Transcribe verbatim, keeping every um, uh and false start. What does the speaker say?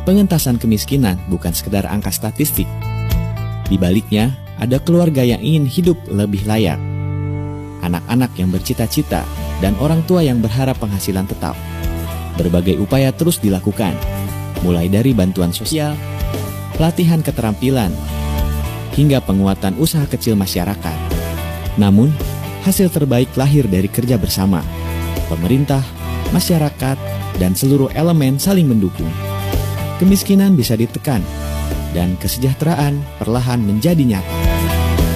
Pengentasan kemiskinan bukan sekedar angka statistik. Di baliknya, ada keluarga yang ingin hidup lebih layak, anak-anak yang bercita-cita, dan orang tua yang berharap penghasilan tetap. Berbagai upaya terus dilakukan, mulai dari bantuan sosial, pelatihan keterampilan, hingga penguatan usaha kecil masyarakat. Namun, hasil terbaik lahir dari kerja bersama. Pemerintah, masyarakat, dan seluruh elemen saling mendukung. Kemiskinan bisa ditekan, dan kesejahteraan perlahan menjadi nyata.